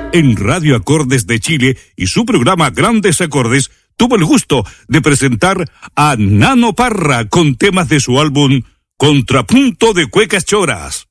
En Radio Acordes de Chile y su programa Grandes Acordes tuvo el gusto de presentar a Nano Parra con temas de su álbum Contrapunto de Cuecas Choras.